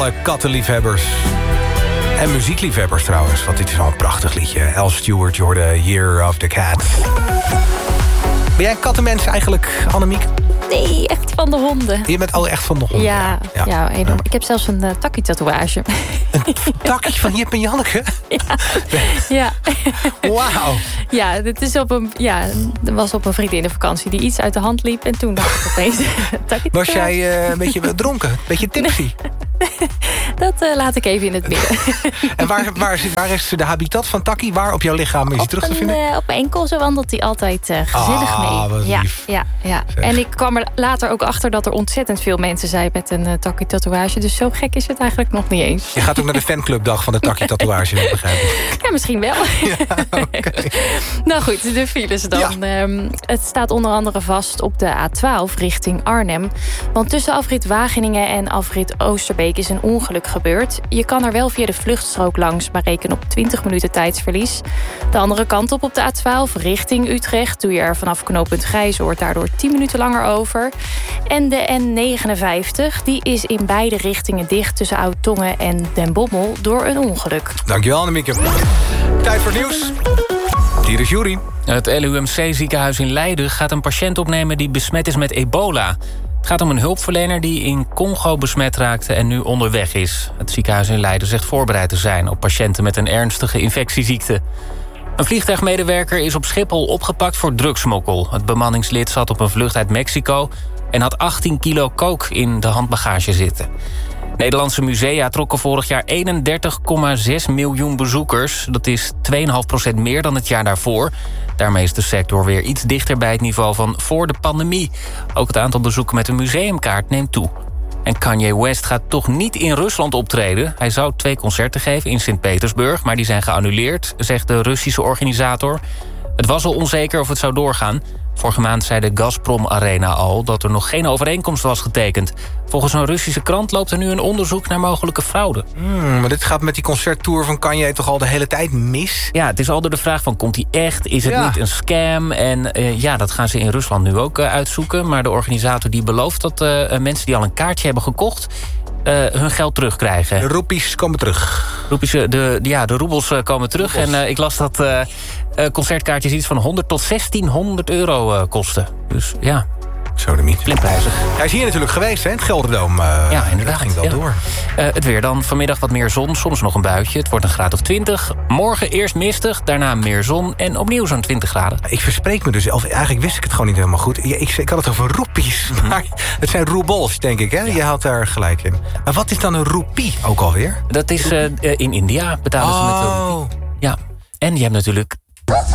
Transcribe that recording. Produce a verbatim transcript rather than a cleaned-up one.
alle kattenliefhebbers. En muziekliefhebbers trouwens, want dit is wel een prachtig liedje. Al Stewart, je hoorde Year of the Cat. Ben jij een kattenmens eigenlijk, Annemiek? Nee, echt van de honden. Je bent al echt van de honden? Ja, ja. ja enorm. Ik heb zelfs een uh, takkie-tatoeage. Een takkie van Jip en Janneke? Ja. ja. Wauw. Ja, dit is op een, ja, dat was op een vriendinnenvakantie die iets uit de hand liep. En toen dacht ik opeens... Was jij uh, een beetje dronken? Een beetje tipsy? Dat uh, laat ik even in het midden. En waar, waar, waar is de habitat van Takkie? Waar op jouw lichaam is hij terug te vinden? Uh, op mijn enkel, zo wandelt hij altijd uh, gezellig ah, mee. Ja, lief. ja, ja. En ik kwam er later ook achter dat er ontzettend veel mensen zijn met een uh, Takkie-tatoeage. Dus zo gek is het eigenlijk nog niet eens. Je gaat ook naar de fanclubdag van de Takkie-tatoeage, begrijp ik. Ja, misschien wel. Ja, okay. Nou goed, de files dan. Ja. Um, het staat onder andere vast op de A twaalf richting Arnhem. Want tussen afrit Wageningen en afrit Oosterbeek is een ongeluk gebeurd. Je kan er wel via de vluchtstrook langs, maar reken op twintig minuten tijdsverlies. De andere kant op op de A twaalf richting Utrecht doe je er vanaf knooppunt Grijzoord daardoor tien minuten langer over. En de N negenenvijftig die is in beide richtingen dicht tussen Oud-Tongen en Den Bommel door een ongeluk. Dankjewel, Annemieke. Tijd voor nieuws. Hier is Juri. Het L U M C-ziekenhuis in Leiden gaat een patiënt opnemen die besmet is met ebola. Het gaat om een hulpverlener die in Congo besmet raakte en nu onderweg is. Het ziekenhuis in Leiden zegt voorbereid te zijn op patiënten met een ernstige infectieziekte. Een vliegtuigmedewerker is op Schiphol opgepakt voor drugsmokkel. Het bemanningslid zat op een vlucht uit Mexico en had achttien kilo coke in de handbagage zitten. Nederlandse musea trokken vorig jaar eenendertig komma zes miljoen bezoekers. Dat is twee komma vijf procent meer dan het jaar daarvoor. Daarmee is de sector weer iets dichter bij het niveau van voor de pandemie. Ook het aantal bezoeken met een museumkaart neemt toe. En Kanye West gaat toch niet in Rusland optreden. Hij zou twee concerten geven in Sint-Petersburg, maar die zijn geannuleerd, zegt de Russische organisator. Het was al onzeker of het zou doorgaan. Vorige maand zei de Gazprom Arena al dat er nog geen overeenkomst was getekend. Volgens een Russische krant loopt er nu een onderzoek naar mogelijke fraude. Hmm, maar dit gaat met die concerttour van Kanye toch al de hele tijd mis? Ja, het is al door de vraag van, komt hij echt? Is het ja. niet een scam? En uh, ja, dat gaan ze in Rusland nu ook uh, uitzoeken. Maar de organisator die belooft dat uh, mensen die al een kaartje hebben gekocht Uh, hun geld terugkrijgen. De roepies komen terug. Roepies, de, ja, de roebels uh, komen terug. Roebels. En uh, ik las dat uh, uh, concertkaartjes iets van honderd tot zestienhonderd euro uh, kosten. Dus ja, zo de miet. Flink prijzig. Hij is hier natuurlijk geweest, hè? Het Gelderdoom. Uh, ja, inderdaad. Dat ging wel ja. door. Uh, het weer dan. Vanmiddag wat meer zon, soms nog een buitje. Het wordt een graad of twintig. Morgen eerst mistig, daarna meer zon en opnieuw zo'n twintig graden. Ik verspreek me dus, of eigenlijk wist ik het gewoon niet helemaal goed. Ja, ik, ik had het over roepies, maar het zijn roebels, denk ik, hè? Ja. Je had daar gelijk in. Maar wat is dan een roepie ook alweer? Dat is uh, in India betalen ze oh. met een roepie. Ja. En je hebt natuurlijk